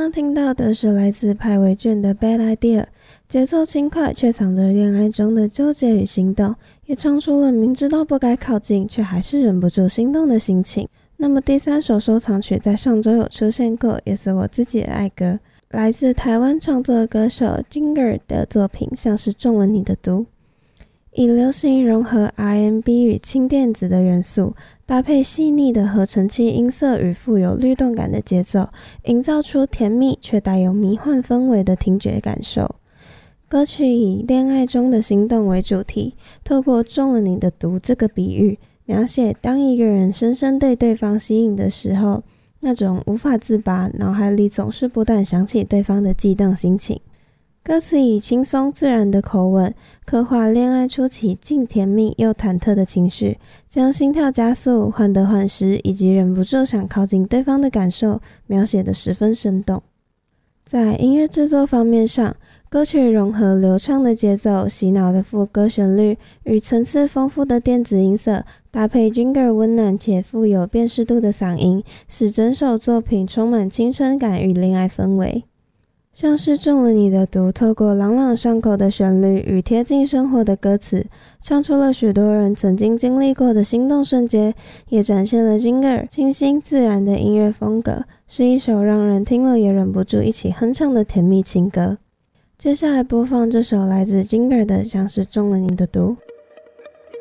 刚听到的是来自派维俊的 Bad Idea， 节奏轻快却藏着恋爱中的纠结与心动，也唱出了明知道不该靠近却还是忍不住心动的心情。那么第三首收藏曲在上周有出现过，也是我自己的爱歌，来自台湾创作歌手 Jinger 的作品像是中了你的毒，以流行融合 R&B 与轻电子的元素，搭配细腻的合成器音色与富有律动感的节奏，营造出甜蜜却带有迷幻氛围的听觉感受。歌曲以恋爱中的心动为主题，透过中了你的毒这个比喻，描写当一个人深深被对方吸引的时候，那种无法自拔，脑海里总是不断想起对方的悸动心情。歌词以轻松自然的口吻，刻画恋爱初期既甜蜜又忐忑的情绪，将心跳加速、患得患失以及忍不住想靠近对方的感受描写得十分生动。在音乐制作方面上，歌曲融合流畅的节奏、洗脑的副歌旋律与层次丰富的电子音色，搭配 Jinger 温暖且富有辨识度的嗓音，使整首作品充满青春感与恋爱氛围。像是中了你的毒，透过朗朗上口的旋律与贴近生活的歌词，唱出了许多人曾经经历过的心动瞬间，也展现了 Jinger 清新自然的音乐风格，是一首让人听了也忍不住一起哼唱的甜蜜情歌。接下来播放这首来自 Jinger 的像是中了你的毒。